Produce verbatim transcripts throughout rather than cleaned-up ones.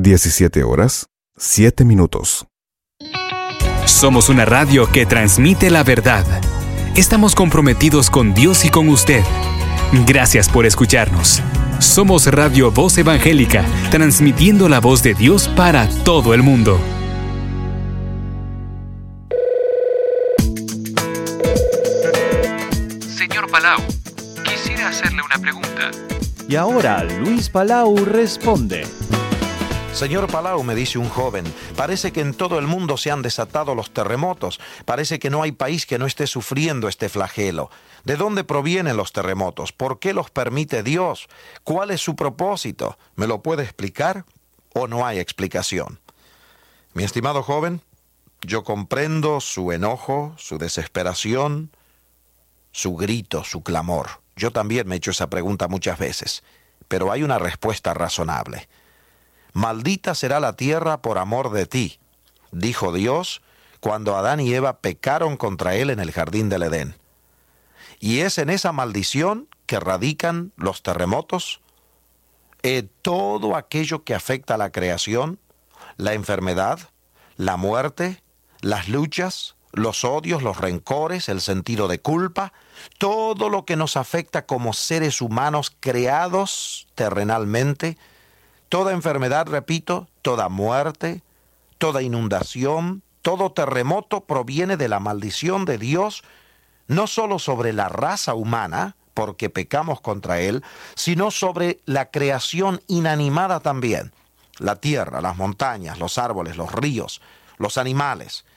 diecisiete horas, siete minutos. Somos una radio que transmite la verdad. Estamos comprometidos con Dios y con usted. Gracias por escucharnos. Somos Radio Voz Evangélica, transmitiendo la voz de Dios para todo el mundo. Señor Palau, quisiera hacerle una pregunta. Y ahora Luis Palau responde. Señor Palau, me dice un joven, parece que en todo el mundo se han desatado los terremotos. Parece que no hay país que no esté sufriendo este flagelo. ¿De dónde provienen los terremotos? ¿Por qué los permite Dios? ¿Cuál es su propósito? ¿Me lo puede explicar o no hay explicación? Mi estimado joven, yo comprendo su enojo, su desesperación, su grito, su clamor. Yo también me he hecho esa pregunta muchas veces, pero hay una respuesta razonable. Maldita será la tierra por amor de ti, dijo Dios cuando Adán y Eva pecaron contra él en el jardín del Edén. Y es en esa maldición que radican los terremotos, eh, todo aquello que afecta a la creación, la enfermedad, la muerte, las luchas, los odios, los rencores, el sentido de culpa, todo lo que nos afecta como seres humanos creados terrenalmente. Toda enfermedad, repito, toda muerte, toda inundación, todo terremoto proviene de la maldición de Dios, no solo sobre la raza humana, porque pecamos contra Él, sino sobre la creación inanimada también. La tierra, las montañas, los árboles, los ríos, los animales.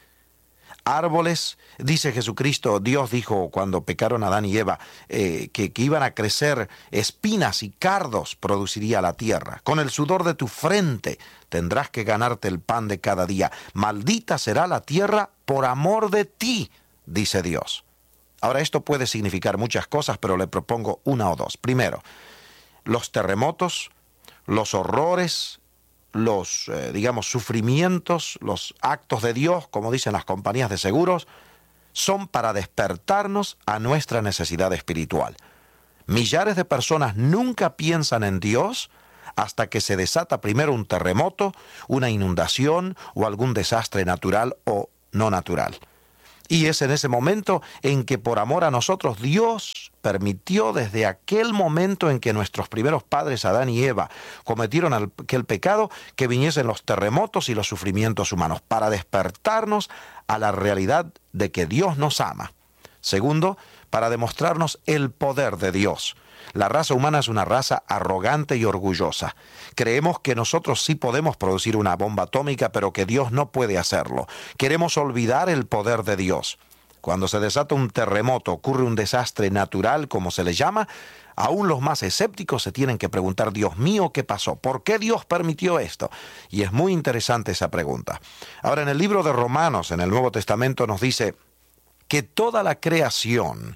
Árboles, dice Jesucristo, Dios dijo cuando pecaron Adán y Eva, eh, que, que iban a crecer espinas y cardos produciría la tierra. Con el sudor de tu frente tendrás que ganarte el pan de cada día. Maldita será la tierra por amor de ti, dice Dios. Ahora, esto puede significar muchas cosas, pero le propongo una o dos. Primero, los terremotos, los horrores, los, eh, digamos, sufrimientos, los actos de Dios, como dicen las compañías de seguros, son para despertarnos a nuestra necesidad espiritual. Millares de personas nunca piensan en Dios hasta que se desata primero un terremoto, una inundación o algún desastre natural o no natural. Y es en ese momento en que por amor a nosotros Dios permitió desde aquel momento en que nuestros primeros padres Adán y Eva cometieron aquel pecado que viniesen los terremotos y los sufrimientos humanos para despertarnos a la realidad de que Dios nos ama. Segundo, para demostrarnos el poder de Dios. La raza humana es una raza arrogante y orgullosa. Creemos que nosotros sí podemos producir una bomba atómica, pero que Dios no puede hacerlo. Queremos olvidar el poder de Dios. Cuando se desata un terremoto, ocurre un desastre natural, como se le llama, aún los más escépticos se tienen que preguntar, Dios mío, ¿qué pasó? ¿Por qué Dios permitió esto? Y es muy interesante esa pregunta. Ahora, en el libro de Romanos, en el Nuevo Testamento, nos dice que toda la creación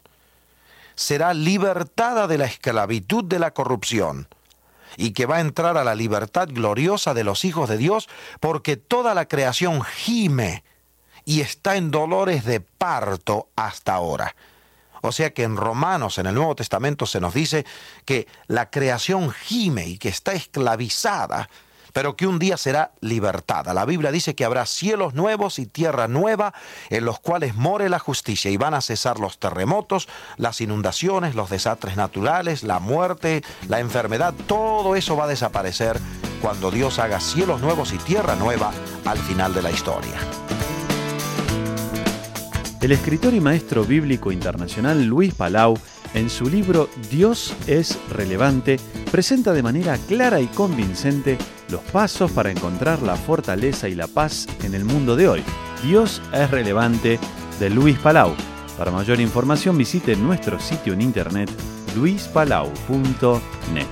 será libertada de la esclavitud de la corrupción y que va a entrar a la libertad gloriosa de los hijos de Dios, porque toda la creación gime y está en dolores de parto hasta ahora. O sea que en Romanos, en el Nuevo Testamento, se nos dice que la creación gime y que está esclavizada, pero que un día será libertada. La Biblia dice que habrá cielos nuevos y tierra nueva en los cuales more la justicia y van a cesar los terremotos, las inundaciones, los desastres naturales, la muerte, la enfermedad. Todo eso va a desaparecer cuando Dios haga cielos nuevos y tierra nueva al final de la historia. El escritor y maestro bíblico internacional Luis Palau, en su libro Dios es relevante, presenta de manera clara y convincente los pasos para encontrar la fortaleza y la paz en el mundo de hoy. Dios es relevante, de Luis Palau. Para mayor información visite nuestro sitio en internet luis palau punto net.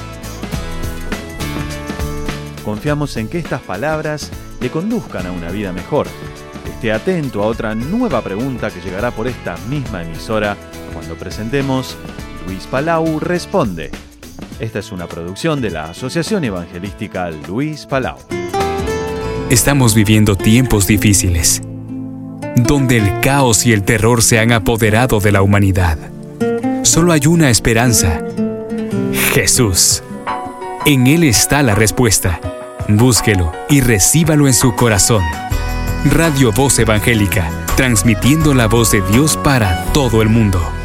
Confiamos en que estas palabras le conduzcan a una vida mejor. Esté atento a otra nueva pregunta que llegará por esta misma emisora cuando presentemos Luis Palau Responde. Esta es una producción de la Asociación Evangelística Luis Palau. Estamos viviendo tiempos difíciles, donde el caos y el terror se han apoderado de la humanidad. Solo hay una esperanza: Jesús. En Él está la respuesta. Búsquelo y recíbalo en su corazón. Radio Voz Evangélica, transmitiendo la voz de Dios para todo el mundo.